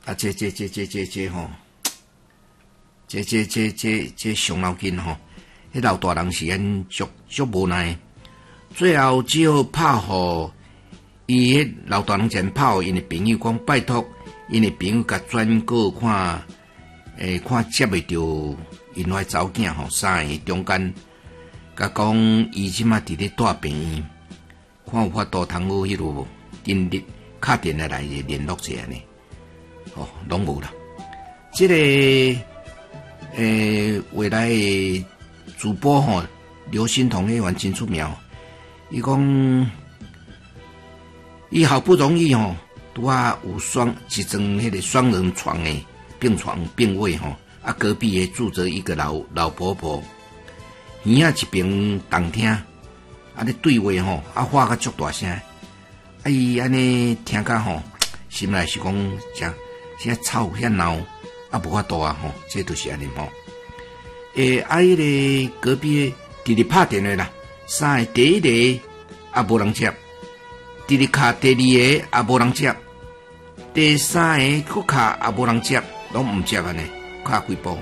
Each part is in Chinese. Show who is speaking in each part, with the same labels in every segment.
Speaker 1: 啊，这吼，这伤脑筋吼。迄老大人是安足无奈，最后只好拍互伊迄老大人前拍互因的朋友讲，拜托因的朋友甲转告看，看接袂着因遐查某囝吼，三个中间，甲讲伊即马伫咧大病院，看有法度通好迄落无，今日敲电话来联络一下呢，哦，拢无啦。这个未来的主播吼，刘欣彤迄员真出名，伊讲伊好不容易吼，拄啊有一张迄个双人床诶并位吼，啊隔壁也住着一个老婆婆，耳仔一边动听，啊咧对话吼，啊话甲足大声，啊伊安尼听甲吼，心内是讲遮吵遐闹，啊无法度啊吼，这就是安尼吼。迄个隔壁直直拍电话啦，三个第一个也无人接，直直卡第二个也无人接，第三个佫卡也无人接，拢唔接安尼，卡几波。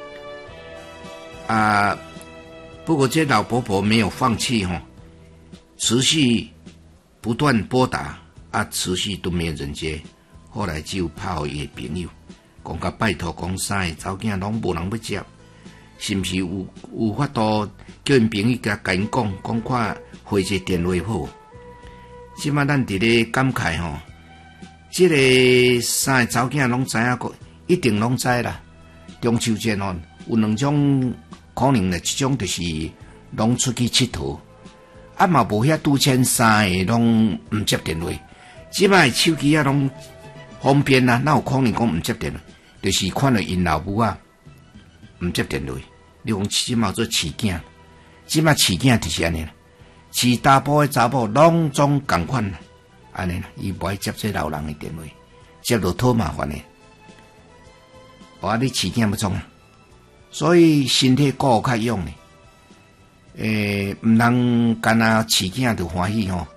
Speaker 1: 不过这老婆婆没有放弃吼，持续不断拨打，持续都没有人接，后来只有拍互伊的朋友，讲甲拜托讲三个查某囝拢无人要接。是毋是有法度叫因朋友甲因讲看回一个电话好？即摆咱伫咧感慨吼，即个三个查某囝拢知影个，一定拢知啦。中秋节吼有两种可能咧，一种就是拢出去佚佗，嘛无遐拄签三个拢毋接电话。即摆手机啊拢方便啊，哪有可能讲毋接电话？就是看到因老母啊毋接电话。你讲即嘛做饲囝，即嘛饲囝就是安尼啦，饲查甫诶查某拢总共款啦，安尼啦，伊无爱接这老人诶电话，接落讨麻烦诶。你饲囝要创啊，所以身体顾较用咧，毋通干那饲囝就欢喜吼。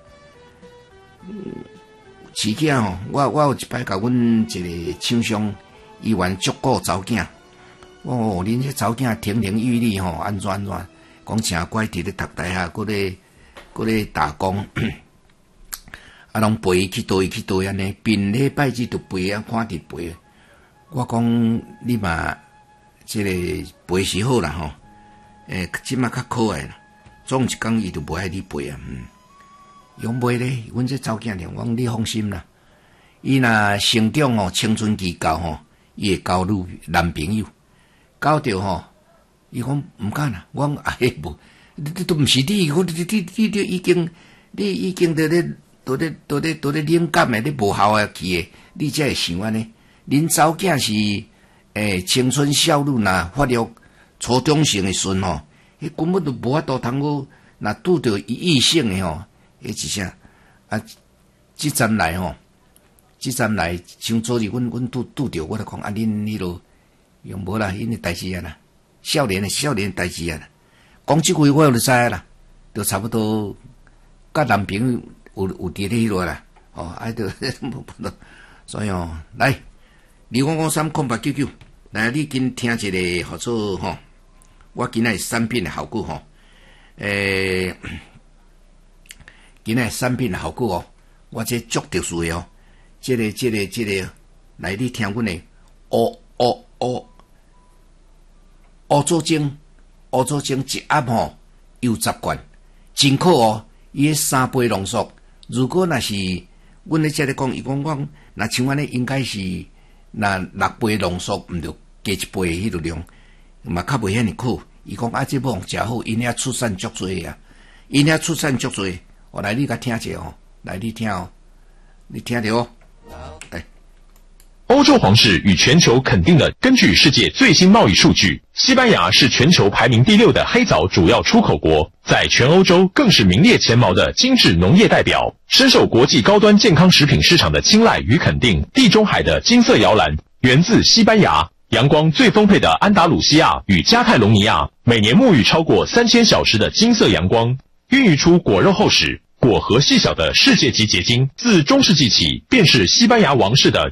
Speaker 1: 饲囝吼，我有一摆甲阮一个厂商医院足顾查某囝。恁这查某囝亭亭玉立吼，安怎，讲正乖伫咧读大学，搁咧打工，拢陪伊去倒安尼，平礼拜日就陪啊，看伫陪。我讲你嘛，这个陪是好啦吼，即马较可爱啦，总一工伊就无爱你陪啊，用袂咧，阮这查某囝我讲你放心啦，伊若成长吼，青春期到吼，伊会交男朋友。搞着吼，伊讲毋敢啦，我讲无，你都毋是你，你已經在咧冷感诶，你无效啊去诶，你才会想安尼。恁查某囝是青春少女呐，发育初中生诶时吼，迄根本就无法度通好，若拄着异性诶吼，迄一啥即阵来像昨日阮拄着，我就讲恁迄落。用无啦，因诶代志啊啦，少年诶代志啊啦，讲即句我就知啦，就差不多甲男朋友有伫咧迄落啦，就所以来2553899，来你紧听一个合作吼，我今仔产品诶效果吼，今仔产品诶效果我这足特殊诶这个，来你听阮诶乌祖精一盒吼有10罐，真好伊迄3杯浓缩。如果若是阮咧遮咧讲，伊讲若像安尼，应该是若6杯浓缩，毋着加1杯迄个量，嘛较袂遐尼苦。伊讲这某诚好，因遐出产足多啊，我来你甲听者来你听你听着来。
Speaker 2: 欧洲皇室与全球肯定的，根据世界最新贸易数据，西班牙是全球排名第6的黑枣主要出口国，在全欧洲更是名列前茅的精致农业代表，深受国际高端健康食品市场的青睐与肯定。地中海的金色摇篮源自西班牙，阳光最丰沛的安达鲁西亚与加泰隆尼亚，每年沐浴超过3000小时的金色阳光，孕育出果肉厚实、果核细小的世界级结晶。自中世纪起，便是西班牙王室的